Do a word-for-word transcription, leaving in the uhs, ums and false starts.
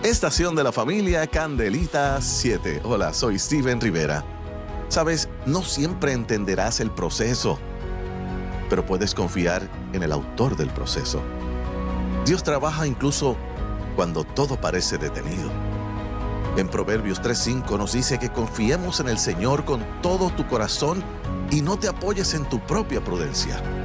Estación de la familia Candelita siete. Hola, soy Steven Rivera. Sabes, no siempre entenderás el proceso, pero puedes confiar en el autor del proceso. Dios trabaja incluso cuando todo parece detenido. En Proverbios tres cinco nos dice que confiemos en el Señor con todo tu corazón y no te apoyes en tu propia prudencia.